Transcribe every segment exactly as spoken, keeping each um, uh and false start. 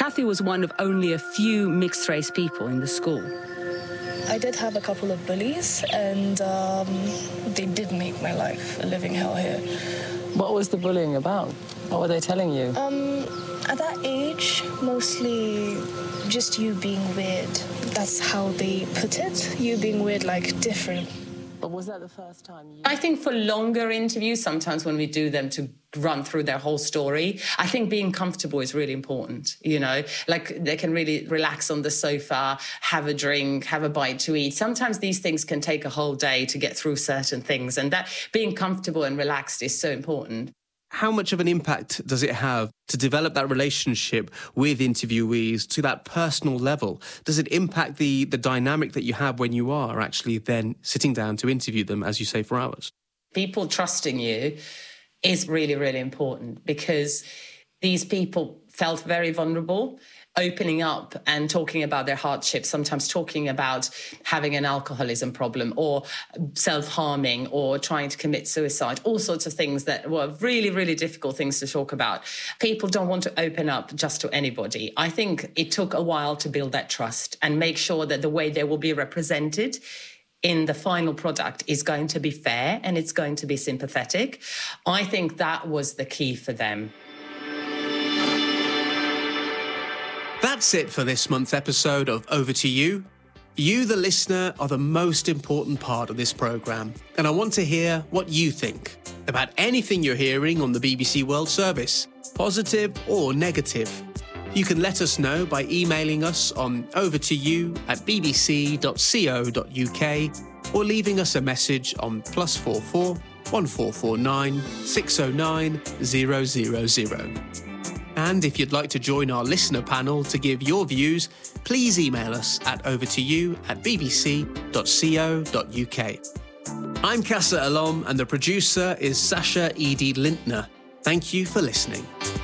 Kathy was one of only a few mixed-race people in the school. I did have a couple of bullies, and um, they did make my life a living hell here. What was the bullying about? What were they telling you? Um, at that age, mostly just you being weird. That's how they put it. You being weird, like different. But was that the first time you... I think for longer interviews, sometimes when we do them to run through their whole story, I think being comfortable is really important, you know? Like, they can really relax on the sofa, have a drink, have a bite to eat. Sometimes these things can take a whole day to get through certain things, and that being comfortable and relaxed is so important. How much of an impact does it have to develop that relationship with interviewees to that personal level? Does it impact the, the dynamic that you have when you are actually then sitting down to interview them, as you say, for hours? People trusting you is really, really important, because these people felt very vulnerable, opening up and talking about their hardships, sometimes talking about having an alcoholism problem or self-harming or trying to commit suicide, all sorts of things that were really, really difficult things to talk about. People don't want to open up just to anybody. I think it took a while to build that trust and make sure that the way they will be represented in the final product is going to be fair and it's going to be sympathetic. I think that was the key for them. That's it for this month's episode of Over to You. You, the listener, are the most important part of this programme, and I want to hear what you think about anything you're hearing on the B B C World Service, positive or negative. You can let us know by emailing us on overtoyou at bbc.co.uk or leaving us a message on plus four four one four four nine six oh nine zero zero zero. And if you'd like to join our listener panel to give your views, please email us at overtoyou at bbc.co.uk. I'm Casa Alom, and the producer is Sasha Edie Lintner. Thank you for listening.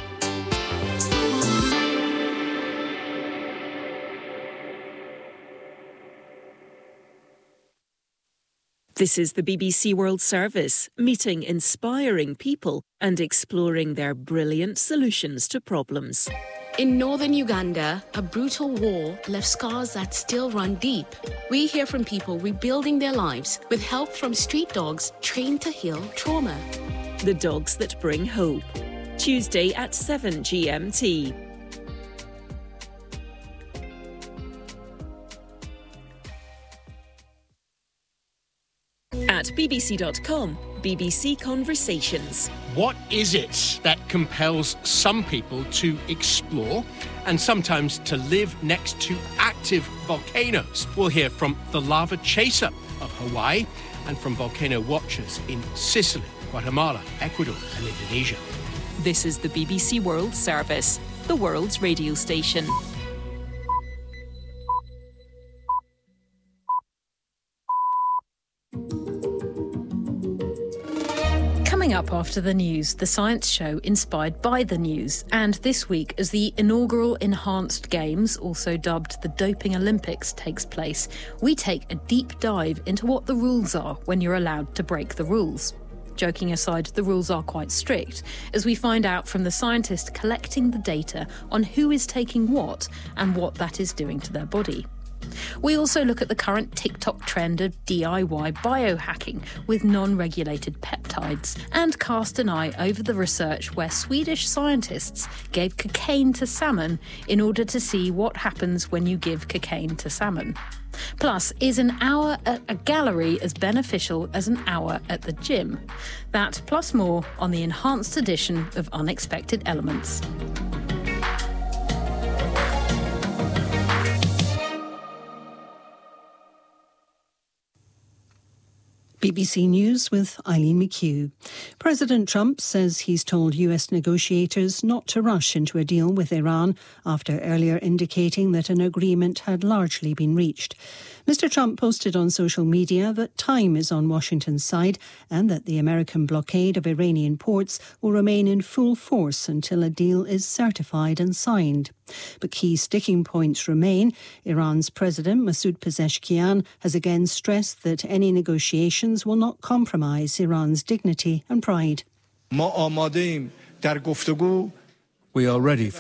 This is the B B C World Service, meeting inspiring people and exploring their brilliant solutions to problems. In northern Uganda, a brutal war left scars that still run deep. We hear from people rebuilding their lives with help from street dogs trained to heal trauma. The dogs that bring hope. Tuesday at seven G M T. At b b c dot com, B B C Conversations. What is it that compels some people to explore and sometimes to live next to active volcanoes? We'll hear from the lava chaser of Hawaii and from volcano watchers in Sicily, Guatemala, Ecuador and Indonesia. This is the B B C World Service, the world's radio station. Coming up after the news, the science show inspired by the news. And this week, as the inaugural Enhanced Games, also dubbed the Doping Olympics, takes place, we take a deep dive into what the rules are when you're allowed to break the rules. Joking aside, the rules are quite strict, as we find out from the scientists collecting the data on who is taking what and what that is doing to their body. We also look at the current TikTok trend of D I Y biohacking with non-regulated peptides and cast an eye over the research where Swedish scientists gave cocaine to salmon in order to see what happens when you give cocaine to salmon. Plus, is an hour at a gallery as beneficial as an hour at the gym? That plus more on the enhanced edition of Unexpected Elements. B B C News with Eileen McHugh. President Trump says he's told U S negotiators not to rush into a deal with Iran after earlier indicating that an agreement had largely been reached. Mister Trump posted on social media that time is on Washington's side and that the American blockade of Iranian ports will remain in full force until a deal is certified and signed. But key sticking points remain. Iran's President Masoud Pezeshkian has again stressed that any negotiations will not compromise Iran's dignity and pride. We are ready for